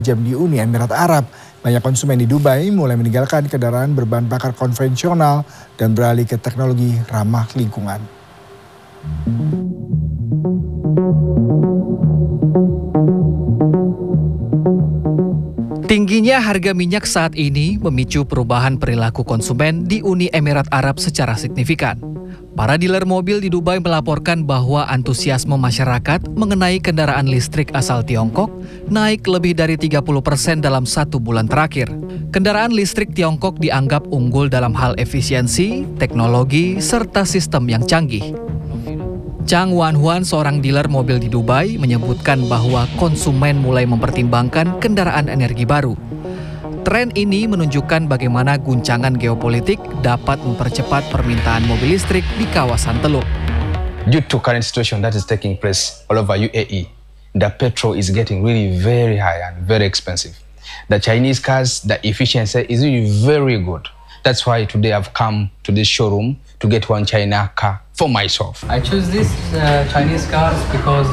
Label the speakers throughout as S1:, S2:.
S1: jam di Uni Emirat Arab. Banyak konsumen di Dubai mulai meninggalkan kendaraan berbahan bakar konvensional dan beralih ke teknologi ramah lingkungan.
S2: Tingginya harga minyak saat ini memicu perubahan perilaku konsumen di Uni Emirat Arab secara signifikan. Para dealer mobil di Dubai melaporkan bahwa antusiasme masyarakat mengenai kendaraan listrik asal Tiongkok naik lebih dari 30% dalam 1 bulan terakhir. Kendaraan listrik Tiongkok dianggap unggul dalam hal efisiensi, teknologi, serta sistem yang canggih. Chang Wanhuan, seorang dealer mobil di Dubai, menyebutkan bahwa konsumen mulai mempertimbangkan kendaraan energi baru. Tren ini menunjukkan bagaimana guncangan geopolitik dapat mempercepat permintaan mobil listrik di kawasan Teluk.
S3: Due to current situation that is taking place all over UAE, the petrol is getting really very high and very expensive. The Chinese cars, the efficiency is really very good. That's why today I've come to this showroom to get one China car for myself.
S4: I choose these Chinese cars because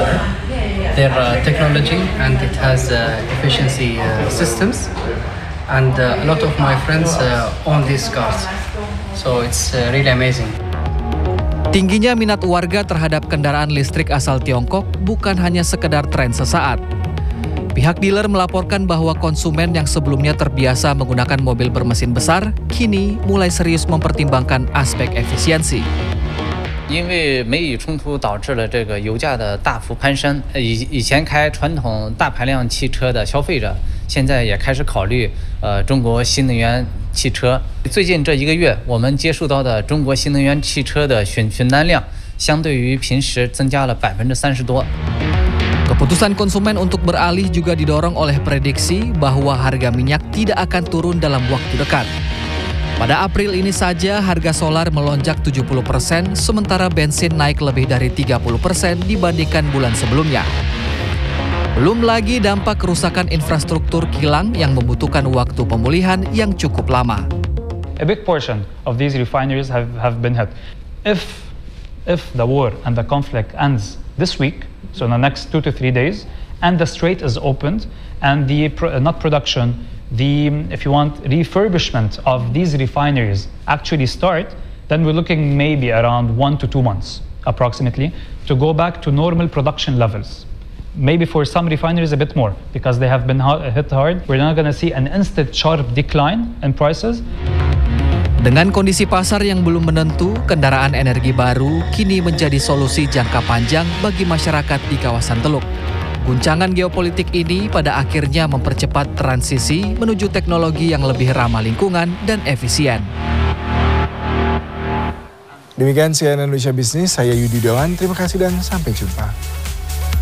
S4: their technology and it has efficiency systems. And a lot of my friends own these cars, so it's really amazing.
S2: Tingginya minat warga terhadap kendaraan listrik asal Tiongkok bukan hanya sekedar tren sesaat. Pihak dealer melaporkan bahwa konsumen yang sebelumnya terbiasa menggunakan mobil bermesin besar, kini mulai serius mempertimbangkan aspek efisiensi.
S5: 因为美以冲突导致了这个油价的大幅攀升，以前开传统大排量汽车的消费者，现在也开始考虑中国新能源汽车。最近这1个月，我们接触到的中国新能源汽车的询单量，相对于平时增加了30%多。
S2: Keputusan konsumen untuk beralih juga didorong oleh prediksi bahwa harga minyak tidak akan turun dalam waktu dekat. Pada April ini saja harga solar melonjak 70%, sementara bensin naik lebih dari 30% dibandingkan bulan sebelumnya. Belum lagi dampak kerusakan infrastruktur kilang yang membutuhkan waktu pemulihan yang cukup lama.
S6: A big portion of these refineries have been hit. If the war and the conflict ends this week, so in the next 2 to 3 days, and the strait is opened, and the not production, if you want, refurbishment of these refineries actually start, then we're looking maybe around 1 to 2 months, approximately, to go back to normal production levels. Maybe for some refineries a bit more, because they have been hit hard. We're not going to see an instant sharp decline in prices.
S2: Dengan kondisi pasar yang belum menentu, kendaraan energi baru kini menjadi solusi jangka panjang bagi masyarakat di kawasan Teluk. Guncangan geopolitik ini pada akhirnya mempercepat transisi menuju teknologi yang lebih ramah lingkungan dan efisien.
S1: Demikian CNN Indonesia Business, saya Yudi Dawan, terima kasih dan sampai jumpa.